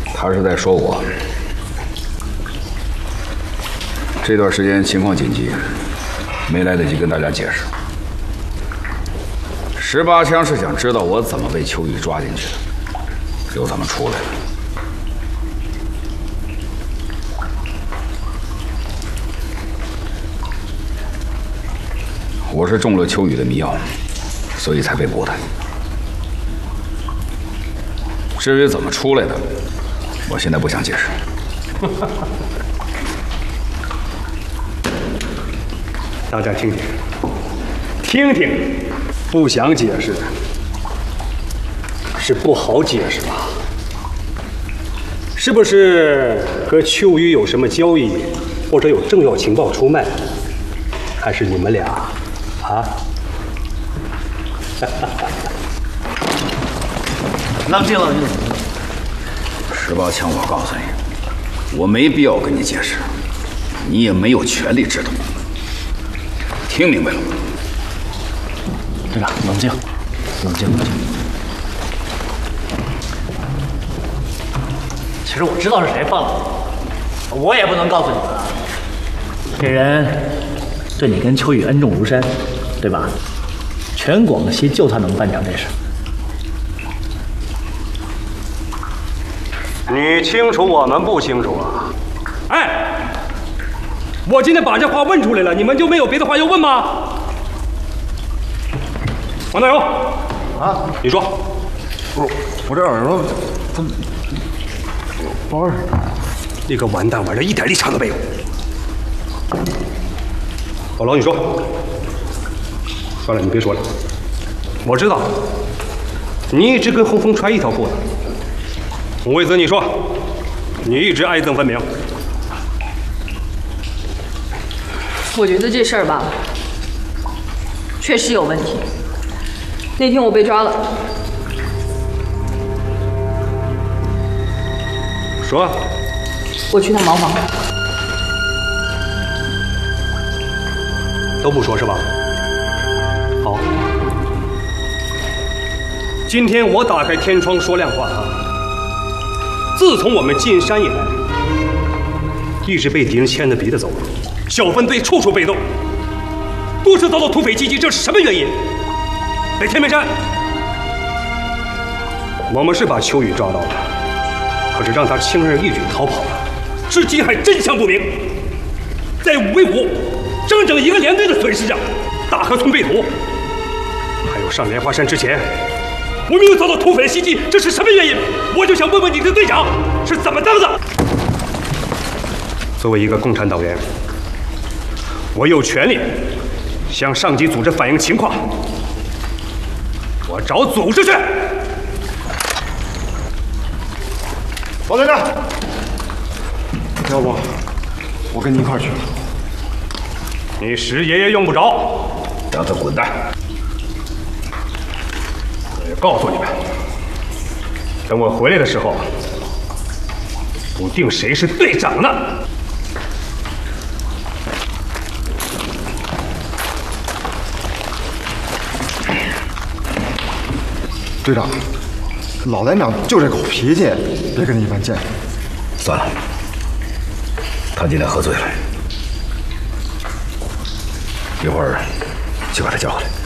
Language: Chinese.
他是在说我。这段时间情况紧急，没来得及跟大家解释。18枪是想知道我怎么被秋雨抓进去的，又怎么出来的。我是中了秋雨的迷药，所以才被捕的。至于怎么出来的，我现在不想解释。 大家听听，听听，不想解释，是不好解释吧？是不是和秋雨有什么交易，或者有政要情报出卖？还是你们俩啊？ 冷静冷静。 18枪，我告诉你，我没必要跟你解释，你也没有权利知道。听明白了吗？ 队长，冷静，冷静，冷静。其实我知道是谁放了你，我也不能告诉你们啊。这人对你跟秋雨恩重如山，对吧？全广西就他能办成这事。 你清楚，我们不清楚啊！哎，我今天把这话问出来了，你们就没有别的话要问吗？王大勇，啊，你说， 我这耳朵怎么不是？ 你个完蛋玩意儿，一点立场都没有！老劳，你说，算了，你别说了，我知道，你一直跟洪峰穿一条裤子。洪卫子，你说，你一直爱憎分明。 我觉得这事儿吧，确实有问题。那天我被抓了， 说， 我去趟茅房， 都不说是吧？好，今天我打开天窗说亮话啊！自从我们进山以来，一直被敌人牵着鼻子走，小分队处处被动，多次遭到土匪袭击，这是什么原因？北天门山，我们是把秋雨抓到了，可是让他轻而易举逃跑了，至今还真相不明。在五位虎整整一个连队的损失上，大河村被屠，还有上莲花山之前，我们又遭到土匪的袭击，这是什么原因？我就想问问你的队长是怎么当的？作为一个共产党员，我有权利向上级组织反映情况。我找组织去。 王队长，要不我跟你一块儿去？ 你石爷爷用不着， 让他滚蛋！ 我也告诉你们，等我回来的时候，不定谁是队长呢。 队长，老连长就这狗脾气，别跟他一般见识。 算了，他今天喝醉了，一会儿去把他叫回来。